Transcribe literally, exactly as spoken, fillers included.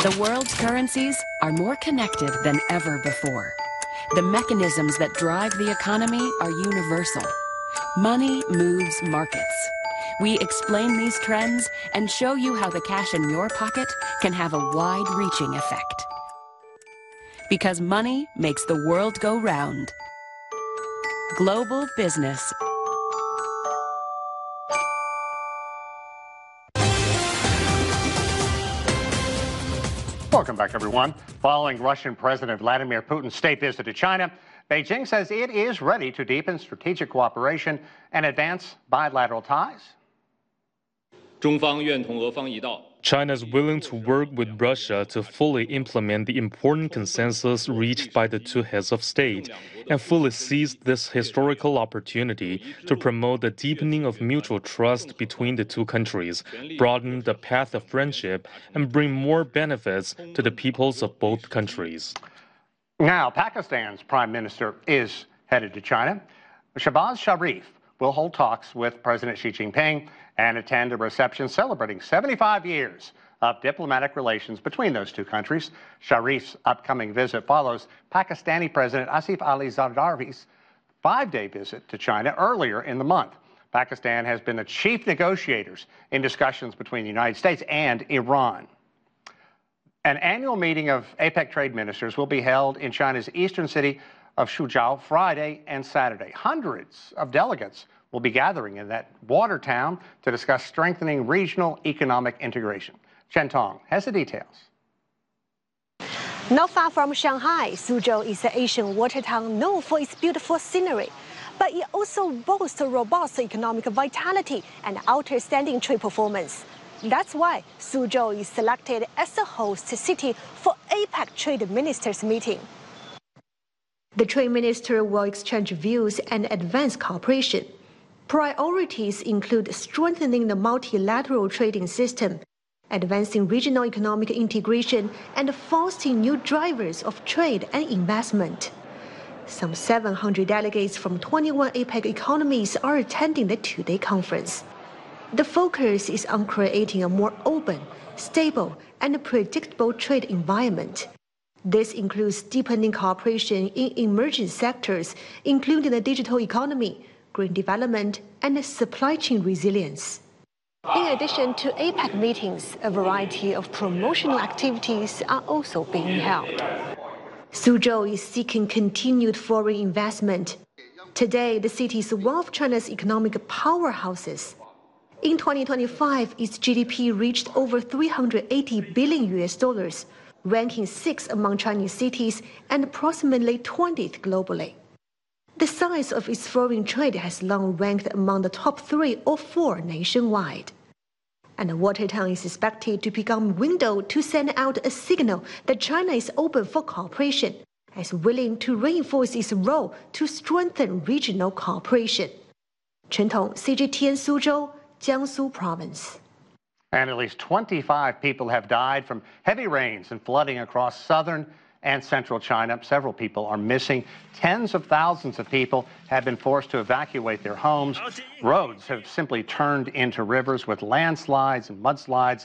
The world's currencies are more connected than ever before. The mechanisms that drive the economy are universal. Money moves markets. We explain these trends and show you how the cash in your pocket can have a wide-reaching effect. Because money makes the world go round. Global Business. Welcome back, everyone. Following Russian President Vladimir Putin's state visit to China, Beijing says it is ready to deepen strategic cooperation and advance bilateral ties. China is willing to work with Russia to fully implement the important consensus reached by the two heads of state and fully seize this historical opportunity to promote the deepening of mutual trust between the two countries, broaden the path of friendship, and bring more benefits to the peoples of both countries. Now, Pakistan's prime minister is headed to China. Shehbaz Sharif will hold talks with President Xi Jinping and attend a reception celebrating seventy-five years of diplomatic relations between those two countries. Sharif's upcoming visit follows Pakistani President Asif Ali Zardari's five-day visit to China earlier in the month. Pakistan has been the chief negotiators in discussions between the United States and Iran. An annual meeting of APEC trade ministers will be held in China's eastern city of Suzhou Friday and Saturday. Hundreds of delegates will be gathering in that water town to discuss strengthening regional economic integration. Chen Tong has the details. Not far from Shanghai, Suzhou is an Asian water town known for its beautiful scenery. But it also boasts a robust economic vitality and outstanding trade performance. That's why Suzhou is selected as the host city for APEC Trade Ministers meeting. The trade minister will exchange views and advance cooperation. Priorities include strengthening the multilateral trading system, advancing regional economic integration, and fostering new drivers of trade and investment. Some seven hundred delegates from twenty-one APEC economies are attending the two-day conference. The focus is on creating a more open, stable, and predictable trade environment. This includes deepening cooperation in emerging sectors, including the digital economy, green development, and supply chain resilience. In addition to APEC meetings, a variety of promotional activities are also being held. Suzhou is seeking continued foreign investment. Today, the city is one of China's economic powerhouses. In twenty twenty-five, its G D P reached over three hundred eighty billion U S dollars, ranking sixth among Chinese cities and approximately twentieth globally. The size of its foreign trade has long ranked among the top three or four nationwide. And the water town is expected to become a window to send out a signal that China is open for cooperation, as willing to reinforce its role to strengthen regional cooperation. Chen Tong, C G T N Suzhou, Jiangsu Province. And at least twenty-five people have died from heavy rains and flooding across southern and central China. Several people are missing. Tens of thousands of people have been forced to evacuate their homes. Roads have simply turned into rivers with landslides and mudslides